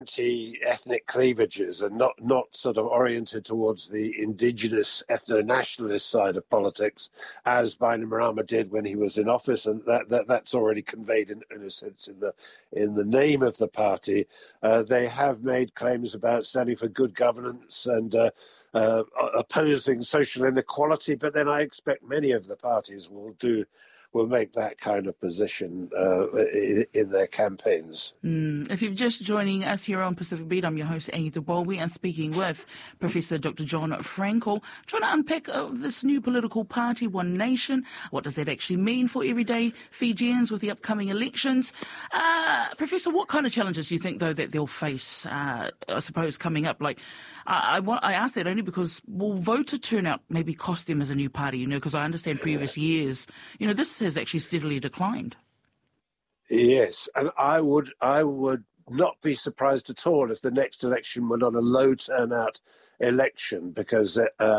anti-ethnic cleavages and not sort of oriented towards the indigenous ethno-nationalist side of politics, as Bainimarama did when he was in office, and that's already conveyed in a sense in the name of the party. They have made claims about standing for good governance and opposing social inequality, but then I expect many of the parties will make that kind of position in their campaigns. If you're just joining us here on Pacific Beat, I'm your host, Anita Bowie, and speaking with Professor Dr. John Frankel, trying to unpack this new political party, One Nation. What does that actually mean for everyday Fijians with the upcoming elections? Professor, what kind of challenges do you think, though, that they'll face, I suppose, coming up? I ask that only because will voter turnout maybe cost them as a new party, because I understand previous years, this has actually steadily declined. Yes, and I would not be surprised at all if the next election were not a low turnout election, because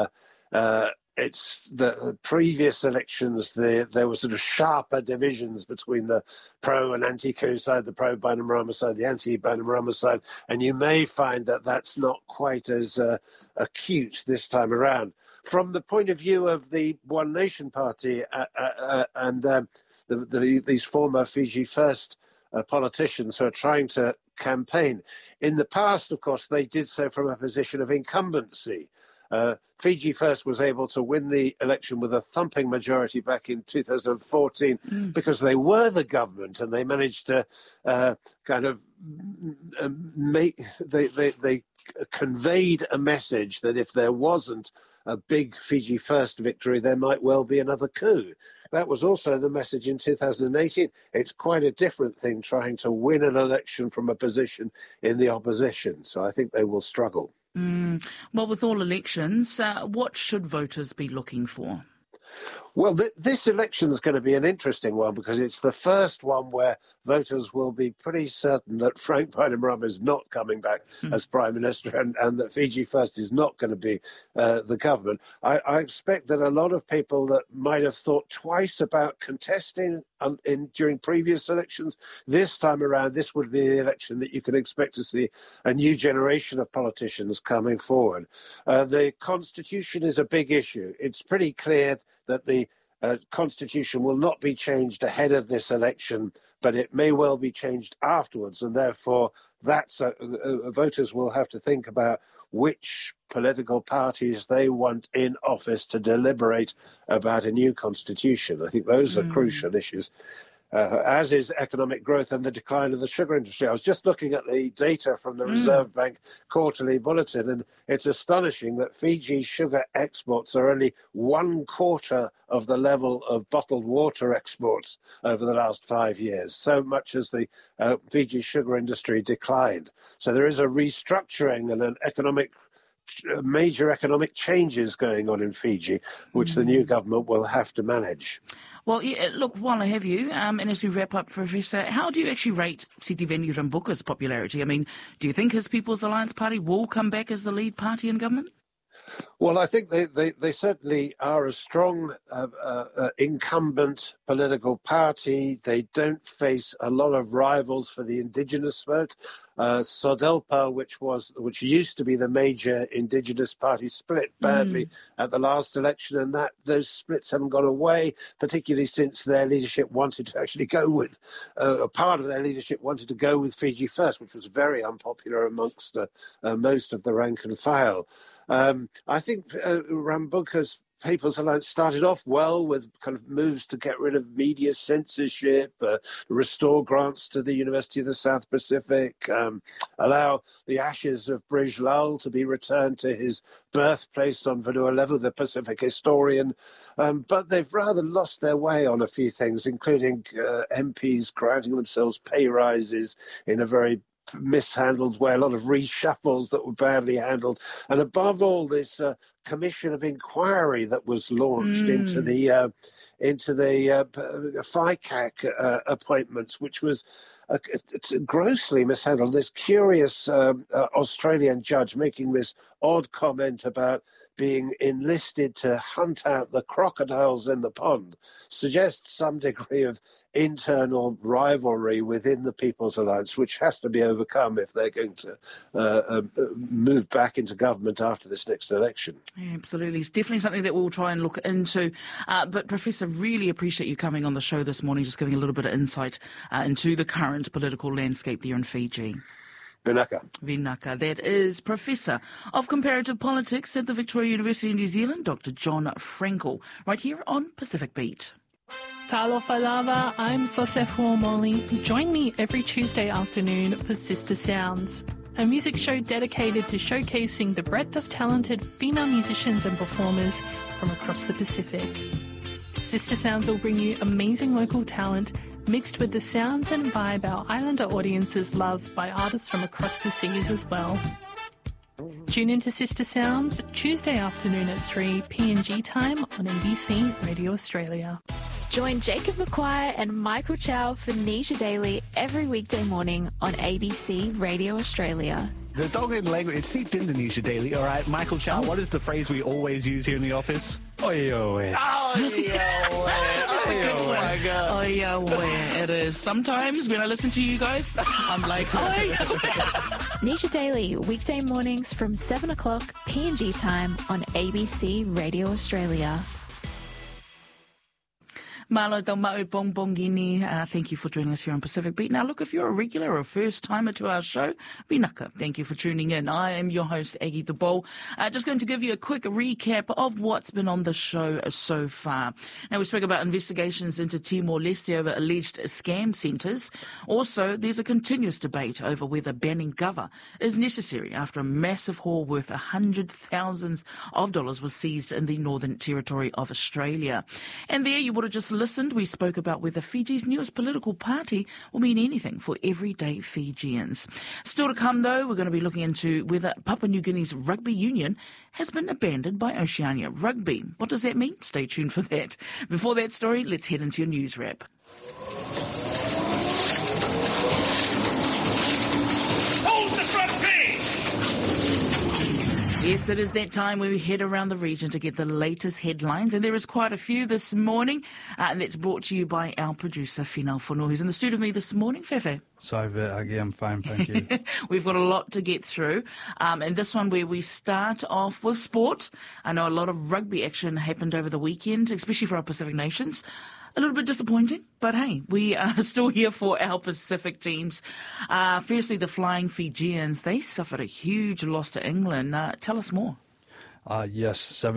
it's the previous elections, there were sort of sharper divisions between the pro and anti-coup side, the pro-Bainimarama side, the anti-Bainimarama side, and you may find that that's not quite as acute this time around. From the point of view of the One Nation Party and these former Fiji First politicians who are trying to campaign, in the past, of course, they did so from a position of incumbency. Fiji First was able to win the election with a thumping majority back in 2014 because they were the government, and they managed to they conveyed a message that if there wasn't a big Fiji First victory, there might well be another coup. That was also the message in 2018. It's quite a different thing trying to win an election from a position in the opposition. So I think they will struggle. Well, with all elections, what should voters be looking for? Well, this election is going to be an interesting one because it's the first one where voters will be pretty certain that Frank Bainimarama is not coming back as Prime Minister and that Fiji First is not going to be the government. I expect that a lot of people that might have thought twice about contesting during previous elections, this time around, this would be the election that you can expect to see a new generation of politicians coming forward. The Constitution is a big issue. It's pretty clear that the Constitution will not be changed ahead of this election, but it may well be changed afterwards, and therefore voters will have to think about which political parties they want in office to deliberate about a new constitution. I think those are crucial issues, as is economic growth and the decline of the sugar industry. I was just looking at the data from the Reserve Bank quarterly bulletin, and it's astonishing that Fiji sugar exports are only 1/4 of the level of bottled water exports over the last 5 years, so much as the Fiji sugar industry declined. So there is a restructuring and major economic changes going on in Fiji, which the new government will have to manage. Well, look, while I have you, and as we wrap up, Professor, how do you actually rate Sitiveni Rambuka's popularity? I mean, do you think his People's Alliance Party will come back as the lead party in government? Well, I think they certainly are a strong incumbent political party. They don't face a lot of rivals for the indigenous vote. SODELPA, which used to be the major indigenous party, split badly at the last election, and those splits haven't gone away, particularly since their leadership wanted to actually go with part of their leadership wanted to go with Fiji First, which was very unpopular amongst most of the rank and file. I think Rambuka's People's Alliance started off well with kind of moves to get rid of media censorship, restore grants to the University of the South Pacific, allow the ashes of Brij Lal to be returned to his birthplace on Vanua Levu, the Pacific historian. But they've rather lost their way on a few things, including MPs granting themselves pay rises in a very mishandled way, a lot of reshuffles that were badly handled, and above all, this commission of inquiry that was launched into the FICAC appointments, which was grossly mishandled. This curious Australian judge making this odd comment about being enlisted to hunt out the crocodiles in the pond suggests some degree of internal rivalry within the People's Alliance, which has to be overcome if they're going to move back into government after this next election. Yeah, absolutely. It's definitely something that we'll try and look into. But Professor, really appreciate you coming on the show this morning, just giving a little bit of insight into the current political landscape there in Fiji. Vinaka. Vinaka. That is Professor of Comparative Politics at the Victoria University in New Zealand, Dr. John Frankel, right here on Pacific Beat. Talofa lava, I'm Sosefo Molly. Join me every Tuesday afternoon for Sister Sounds, a music show dedicated to showcasing the breadth of talented female musicians and performers from across the Pacific. Sister Sounds will bring you amazing local talent mixed with the sounds and vibe our islander audiences love by artists from across the seas as well. Tune into Sister Sounds Tuesday afternoon at 3 PNG time on ABC Radio Australia. Join Jacob McQuire and Michael Chow for Nisha Daily every weekday morning on ABC Radio Australia. The Tongan language, it's seeped into Nisha Daily, all right? Michael Chow, what is the phrase we always use here in the office? Oyo. That's a good one. My God. Oh, yeah, where it is. Sometimes when I listen to you guys, I'm like, oh, Nisha Daily, weekday mornings from 7 o'clock PNG time on ABC Radio Australia. Malo tau mau bong bongini. Thank you for joining us here on Pacific Beat. Now, look, if you're a regular or a first-timer to our show, Vinaka, thank you for tuning in. I am your host, Aggie the Bull. Just going to give you a quick recap of what's been on the show so far. Now, we spoke about investigations into Timor-Leste over alleged scam centres. Also, there's a continuous debate over whether banning Gova is necessary after a massive haul worth $100,000s was seized in the Northern Territory of Australia. And there you would have just listened, we spoke about whether Fiji's newest political party will mean anything for everyday Fijians. Still to come, though, we're going to be looking into whether Papua New Guinea's rugby union has been abandoned by Oceania Rugby. What does that mean? Stay tuned for that. Before that story, let's head into your news wrap. Yes, it is that time where we head around the region to get the latest headlines, and there is quite a few this morning, and that's brought to you by our producer, Finau Whanua, who's in the studio with me this morning. Fefe. So, Aggie, I'm fine, thank you. We've got a lot to get through, and this one where we start off with sport. I know a lot of rugby action happened over the weekend, especially for our Pacific nations. A little bit disappointing, but hey, we are still here for our Pacific teams. Firstly, the Flying Fijians, they suffered a huge loss to England. Tell us more. Yes,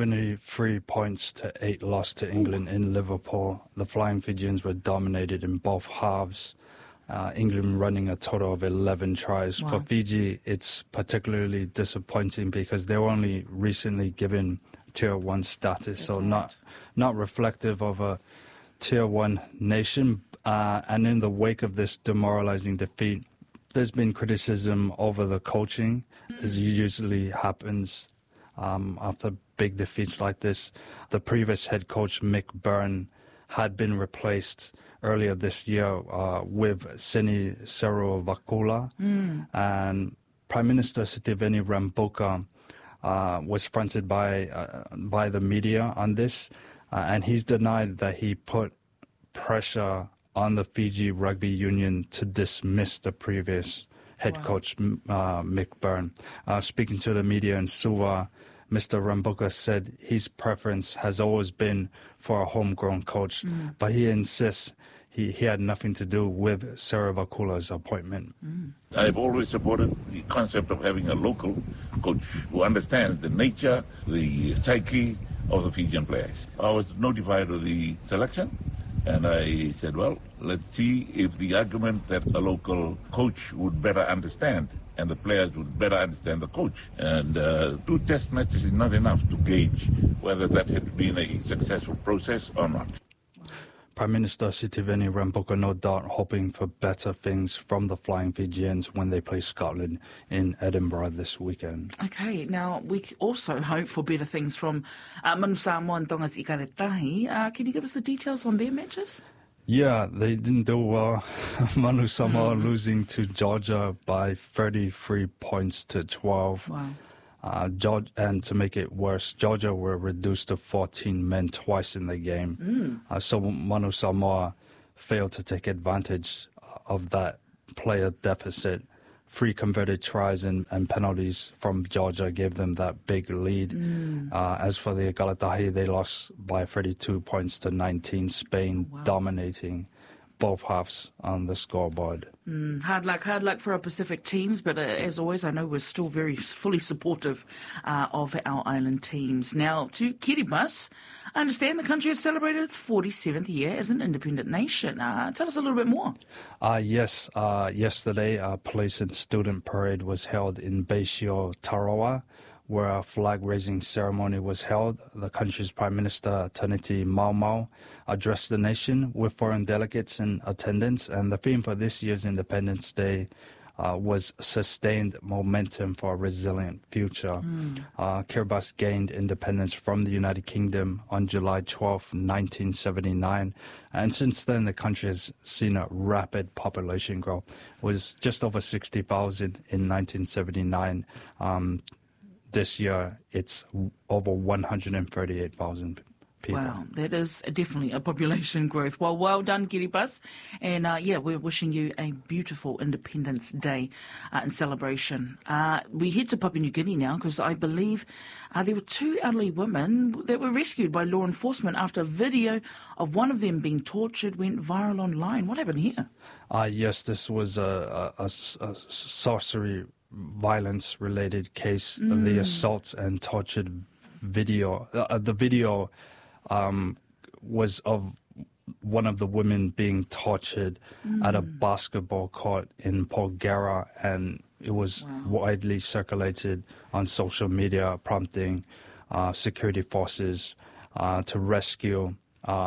73 points to 8 loss to England in Liverpool. The Flying Fijians were dominated in both halves. England running a total of 11 tries. Wow. For Fiji, it's particularly disappointing because they were only recently given Tier 1 status, that's so right. not reflective of a Tier 1 nation, and in the wake of this demoralizing defeat, there's been criticism over the coaching, as usually happens after big defeats like this. The previous head coach, Mick Byrne, had been replaced earlier this year with Sini Serovakula, and Prime Minister Sitiveni Rabuka was fronted by the media on this. And he's denied that he put pressure on the Fiji Rugby Union to dismiss the previous head coach, Mick Byrne. Speaking to the media in Suva, Mr. Rambuka said his preference has always been for a homegrown coach, but he insists he had nothing to do with Serovakula's appointment. I've always supported the concept of having a local coach who understands the nature, the psyche of the Fijian players. I was notified of the selection, and I said, well, let's see if the argument that a local coach would better understand and the players would better understand the coach. And 2 test matches is not enough to gauge whether that had been a successful process or not. Prime Minister Sitiveni Rabuka no doubt hoping for better things from the Flying Fijians when they play Scotland in Edinburgh this weekend. Okay, now we also hope for better things from Manu Samoa and Tonga's Ikaretahi. Can you give us the details on their matches? Yeah, they didn't do well. Manu Samoa losing to Georgia by 33 points to 12. Wow. And to make it worse, Georgia were reduced to 14 men twice in the game. So Manu Samoa failed to take advantage of that player deficit. 3 converted tries and penalties from Georgia gave them that big lead. As for the Galatahi, they lost by 32 points to 19. Spain dominating both halves on the scoreboard. Hard luck for our Pacific teams, but as always, I know we're still very fully supportive of our island teams. Now, to Kiribati, I understand the country has celebrated its 47th year as an independent nation. Tell us a little bit more. Yes, yesterday, a police and student parade was held in Beisio, Tarawa, where a flag-raising ceremony was held. The country's Prime Minister, Taniti Maumau, addressed the nation with foreign delegates in attendance, and the theme for this year's Independence Day was Sustained Momentum for a Resilient Future. Kiribati gained independence from the United Kingdom on July 12, 1979, and since then the country has seen a rapid population growth. It was just over 60,000 in 1979. This year, it's over 138,000 people. Wow, that is definitely a population growth. Well done, Kiribati. And we're wishing you a beautiful Independence Day in celebration. We head to Papua New Guinea now because I believe there were 2 elderly women that were rescued by law enforcement after a video of one of them being tortured went viral online. What happened here? Yes, this was a sorcery violence-related case. The assaults and tortured video. The video was of one of the women being tortured at a basketball court in Porgera, and it was widely circulated on social media, prompting security forces to rescue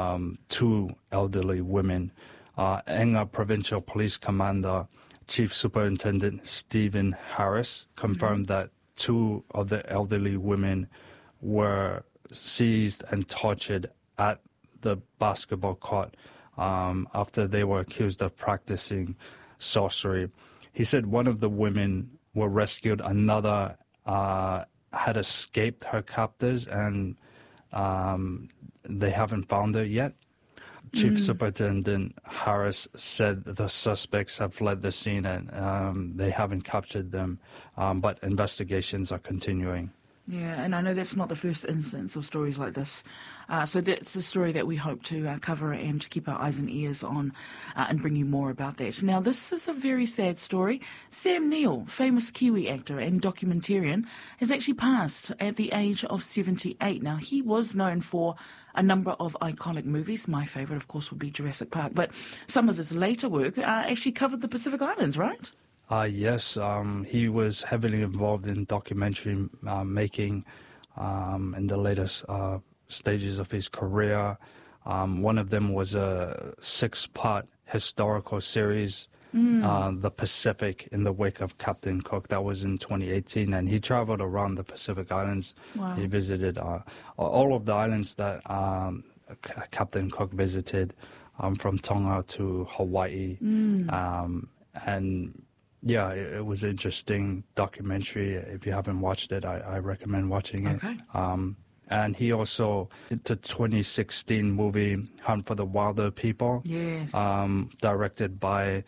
2 elderly women. Enga Provincial Police Commander Chief Superintendent Stephen Harris confirmed that 2 of the elderly women were seized and tortured at the basketball court after they were accused of practicing sorcery. He said one of the women were rescued, another had escaped her captors, and they haven't found her yet. Chief Superintendent Harris said the suspects have fled the scene and they haven't captured them, but investigations are continuing. Yeah, and I know that's not the first instance of stories like this. So that's a story that we hope to cover and to keep our eyes and ears on and bring you more about that. Now, this is a very sad story. Sam Neill, famous Kiwi actor and documentarian, has actually passed at the age of 78. Now, he was known for a number of iconic movies. My favourite, of course, would be Jurassic Park. But some of his later work actually covered the Pacific Islands, right? Yes, he was heavily involved in documentary making in the latest stages of his career. One of them was a 6-part historical series, The Pacific in the Wake of Captain Cook. That was in 2018, and he traveled around the Pacific Islands. Wow. He visited all of the islands that Captain Cook visited, from Tonga to Hawaii, and yeah, it was an interesting documentary. If you haven't watched it, I recommend watching it. Okay. And he also did the 2016 movie Hunt for the Wilder People. Yes. Directed by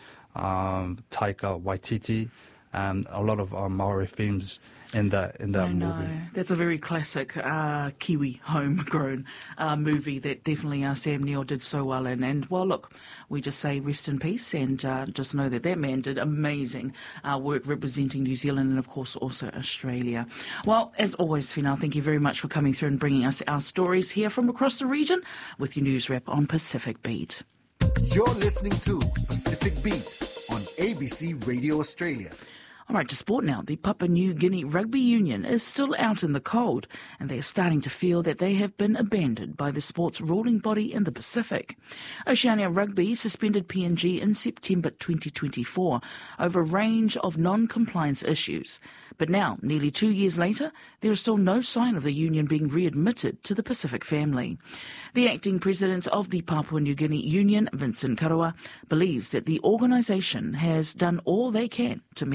Taika Waititi, and a lot of Maori themes in that movie. That's a very classic Kiwi homegrown movie that definitely Sam Neill did so well in. And, well, look, we just say rest in peace and just know that man did amazing work representing New Zealand and, of course, also Australia. Well, as always, Finau, thank you very much for coming through and bringing us our stories here from across the region with your news wrap on Pacific Beat. You're listening to Pacific Beat on ABC Radio Australia. All right, to sport now. The Papua New Guinea Rugby Union is still out in the cold, and they are starting to feel that they have been abandoned by the sport's ruling body in the Pacific. Oceania Rugby suspended PNG in September 2024 over a range of non-compliance issues. But now, nearly 2 years later, there is still no sign of the union being readmitted to the Pacific family. The acting president of the Papua New Guinea Union, Vincent Karawa, believes that the organisation has done all they can to meet Oceania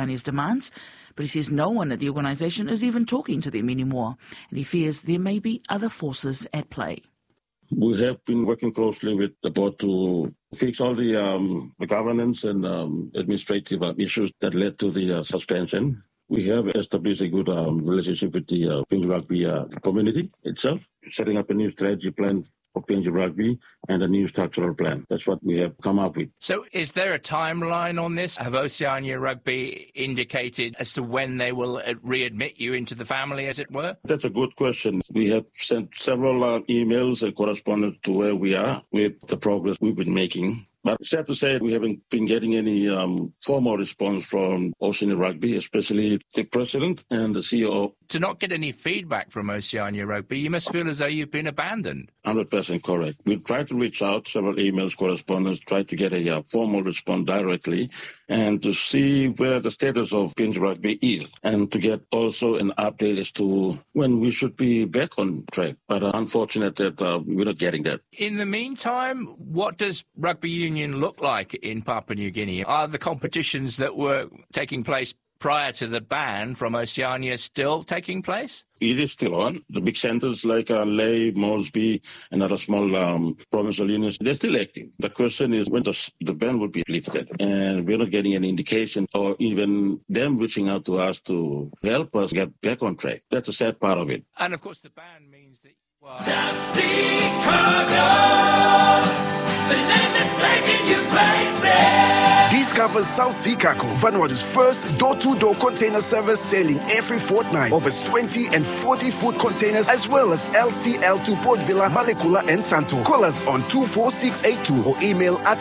Oceania's demands, but he says no one at the organisation is even talking to them anymore, and he fears there may be other forces at play. We have been working closely with the board to fix all the governance and administrative issues that led to the suspension. We have established a good relationship with the PNG Rugby community itself, setting up a new strategy plan for PNG Rugby and a new structural plan. That's what we have come up with. So is there a timeline on this? Have Oceania Rugby indicated as to when they will readmit you into the family, as it were? That's a good question. We have sent several emails and correspondence to where we are with the progress we've been making. But sad to say, we haven't been getting any formal response from Oceania Rugby, especially the president and the CEO. To not get any feedback from Oceania Rugby, you must feel as though you've been abandoned. 100% correct. We tried to reach out, several emails, correspondence, tried to get a formal response directly, and to see where the status of PNG Rugby is, and to get also an update as to when we should be back on track. But unfortunate that we're not getting that. In the meantime, what does rugby union look like in Papua New Guinea? Are the competitions that were taking place prior to the ban from Oceania still taking place? It is still on. The big centres like Lae, Moresby, and other small provincial unions, they're still active. The question is when the ban will be lifted. And we're not getting any indication or even them reaching out to us to help us get back on track. That's a sad part of it. And, of course, the ban means that... South Sea Cargo, the name that's taking you places. Discover South Sea Cargo, Vanuatu's first door-to-door container service, sailing every fortnight. Offers 20 and 40-foot containers as well as LCL to Port Vila, Malekula and Santo. Call us on 24682 or email at